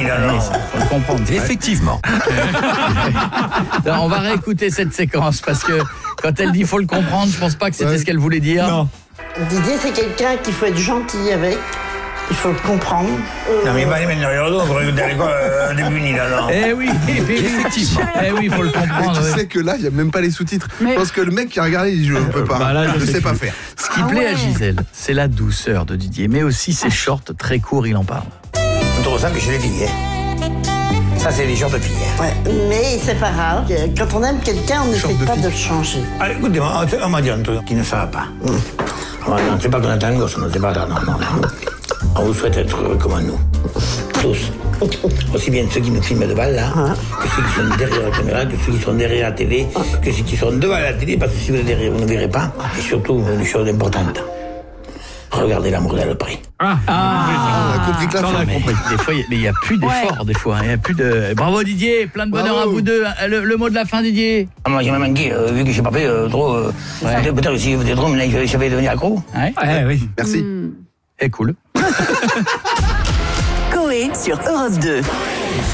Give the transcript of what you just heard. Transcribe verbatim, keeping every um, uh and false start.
alors. Il faut le comprendre. Effectivement. On va réécouter cette séquence parce que quand elle dit faut le comprendre, je pense pas que c'était Ouais. ce qu'elle voulait dire. Non. Didier, c'est quelqu'un qu'il faut être gentil avec. Il faut le comprendre. Non, mais il va aller mettre dans les dos pour regarder à l'école euh, des punis, là, non. Eh oui, eh oui, effectivement. Eh oui, il faut le Et comprendre. tu ouais. sais que là, il n'y a même pas les sous-titres. Mais- Je pense que le mec qui a regardé, il dit je ne peux pas. Bah là, je je ne sais sais pas plus. faire. Ce qui Ah plaît à ouais. Gisèle, c'est la douceur de Didier, mais aussi ses shorts très courts, il en parle. On te ressent que chez les filles, hein. Ça, c'est les genres de filles, hein. Ouais, mais c'est pas grave. Quand on aime quelqu'un, on n'essaie de pas fille. de le changer. Allez, écoutez-moi, on m'a dit un truc qui ne ça va pas. On ne sait pas qu'on est un gosse, on ne sait pas, non, non, non. On vous souhaite être heureux comme nous, tous. Aussi bien ceux qui nous filment devant là, que ceux qui sont derrière la caméra, que ceux qui sont derrière la télé, que ceux qui sont devant la télé, parce que si vous êtes derrière, vous ne verrez pas. Et surtout, une chose importante, regardez l'amour dans le prix. Ah, On a compris que la Ça, on fin. a compris. Des fois, il n'y a plus d'efforts, des fois. Il y a plus de. Bravo Didier, plein de bonheur Bravo. à vous deux. Le, le mot de la fin, Didier. Ah, moi, j'ai même manqué, euh, vu que j'ai pas fait euh, trop. Euh, peut-être, peut-être que si vous êtes trop, mais là, j'avais devenu accro. Ouais. Eh oui. Merci. Eh, cool. Coé sur Europe deux.